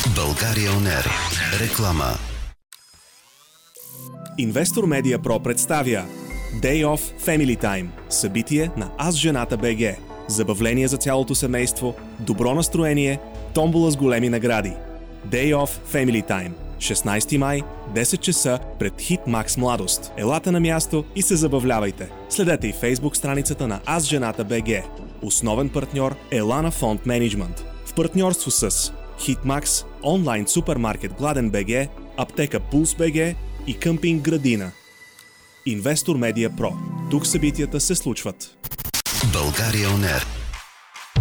България ОНЕР. Реклама. Инвестор Медиа Про представя Day of Family Time. Събитие на Аз жената БГ. Забавление за цялото семейство, добро настроение, томбола с големи награди. Day of Family Time. 16 май, 10 часа пред Hitmax Младост. Елате на място и се забавлявайте. Следете и Facebook страницата на Аз жената БГ. Основен партньор Елана Фонд Менеджмент. В партньорство с Hitmax, онлайн супермаркет Гладен БГ, аптека Пулс БГ и къмпинг Градина. Инвестор Медиа Про. Тук събитията се случват. България ОНЕР.